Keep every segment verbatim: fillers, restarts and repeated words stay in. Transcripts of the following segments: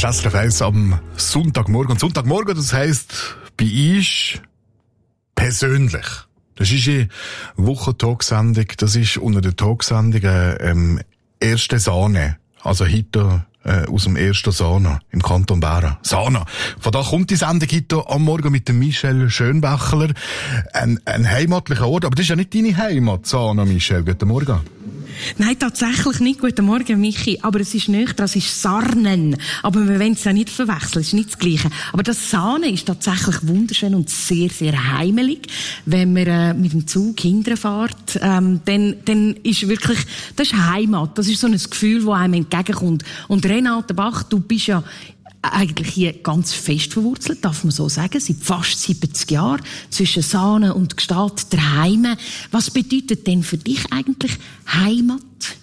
S R F eins am Sonntagmorgen. Und Sonntagmorgen, das heisst bei uns persönlich. Das ist eine Wochen-Talksendung. Das ist unter den Talksendungen ähm, erste Sahne. Also heute äh, aus dem ersten Sana im Kanton Bern. Sana. Von da kommt die Sendung heute am Morgen mit dem Michel Schönbächler. Ein, ein heimatlicher Ort. Aber das ist ja nicht deine Heimat, Sana, Michel. Guten Morgen. Nein, tatsächlich nicht. Guten Morgen, Michi. Aber es ist nicht, das ist Sarnen. Aber wir wollen es ja nicht verwechseln, es ist nicht das Gleiche. Aber das Sahne ist tatsächlich wunderschön und sehr, sehr heimelig. Wenn man äh, mit dem Zug hinterfährt, ähm, dann, dann ist wirklich, das ist Heimat. Das ist so ein Gefühl, das einem entgegenkommt. Und Renate Bach, du bist ja eigentlich hier ganz fest verwurzelt, darf man so sagen, seit fast siebzig Jahren, zwischen Sahne und Gstaad daheim. Was bedeutet denn für dich eigentlich Heimat?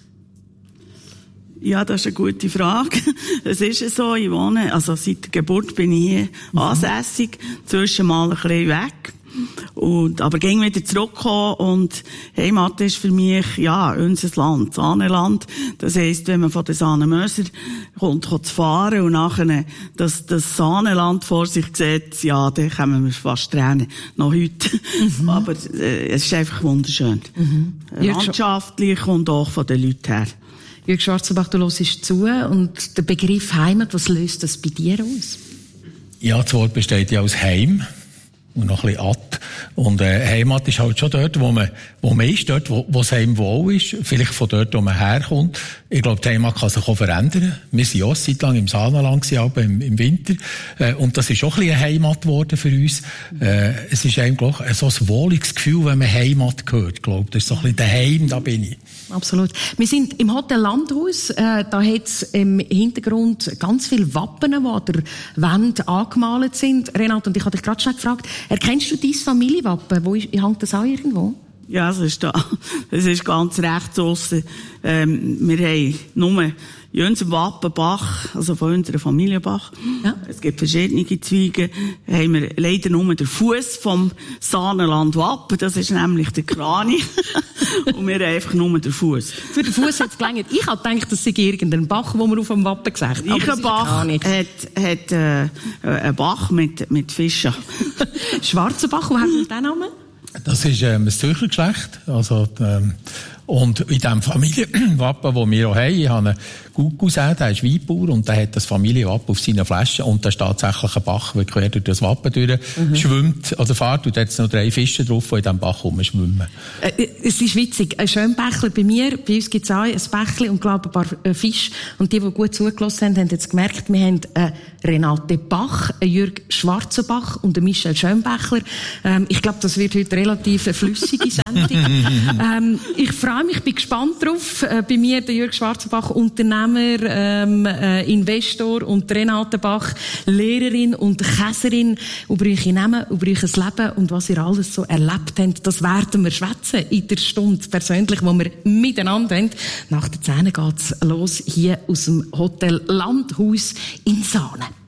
Ja, das ist eine gute Frage. Es ist so, ich wohne, also seit der Geburt bin ich hier mhm. ansässig, zwischen mal ein bisschen weg. Und, aber ging wieder zurückgekommen und Heimat ist für mich, ja, unser Land, Saanenland. Das heisst, wenn man von den Saanemöser kommt, kommt zu fahren und nachher das, das Saanenland vor sich sieht, ja, dann kommen wir fast Tränen, noch heute. Mhm. Aber äh, es ist einfach wunderschön. Mhm. Landschaftlich und auch von den Leuten her. Jürg Schwarzenbach, du hörst zu und der Begriff Heimat, was löst das bei dir aus? Ja, das Wort besteht ja aus Heim. Und noch ein bisschen ab. Und, äh, Heimat ist halt schon dort, wo man, wo man ist, dort, wo, wo es einem wohl ist. Vielleicht von dort, wo man herkommt. Ich glaube, die Heimat kann sich auch verändern. Wir sind auch eine Zeit lang im Saanenland gewesen, aber im, im Winter. Äh, und das ist auch ein bisschen eine Heimat geworden für uns. Äh, es ist einem, glaube ich, so ein wohliges Gefühl, wenn man Heimat hört, glaube ich. Das ist so ein bisschen daheim, da bin ich. Absolut. Wir sind im Hotel Landhaus. Äh, da hat es im Hintergrund ganz viele Wappen, die an der Wand angemalt sind. Renate, und ich habe dich gerade schon gefragt, erkennst du dein Familienwappen? Wo ist, hängt das auch irgendwo? Ja, es ist da. Es ist ganz rechts aussen. Ähm, wir haben nur in unserem Wappen Bach, also von unserer Familie Bach. Ja. Es gibt verschiedene Zweige. Haben wir leider nur den Fuß vom Saanenland Wappen. Das ist nämlich der Krani. Und wir haben einfach nur den Fuß. Für den Fuß hat es gelangt. Ich habe gedacht, das sei irgendein Bach, den man auf dem Wappen gesagt hat. Ich Bach hat, hat äh, einen Bach mit, mit Fischen. Schwarzer Bach, wo hat man den Namen? Das ist ähm, ein Zürchergeschlecht. Also, ähm, und in diesem Familienwappen, das wir auch haben, ich habe einen Cousin, der ist Weinbauer und der hat das Familienwappen auf seiner Flasche und da ist tatsächlich ein Bach, der quer durch das Wappen durch mhm. schwimmt, also fährt und da hat es noch drei Fische drauf, die in diesem Bach rumschwimmen. Äh, es ist witzig, ein Schönbächler bei mir, bei uns gibt es auch ein Bächli und glaube ein paar äh, Fische und die, die gut zugelassen haben, haben jetzt gemerkt, wir haben äh, Renate Bach, einen Jürg Schwarzenbach und einen Michel Schönbächler. Ähm, ich glaube, das wird heute relativ eine flüssige Sendung. ähm, ich freue mich, bin gespannt drauf. Äh, bei mir der Jürg Schwarzenbach, Unternehmer, ähm, äh, Investor und Renate Bach, Lehrerin und Käserin, über eure Namen, über euer Leben und was ihr alles so erlebt habt. Das werden wir schwätzen in der Stunde persönlich, wo wir miteinander haben. Nach der Zähne geht's los hier aus dem Hotel Landhaus in Sahne.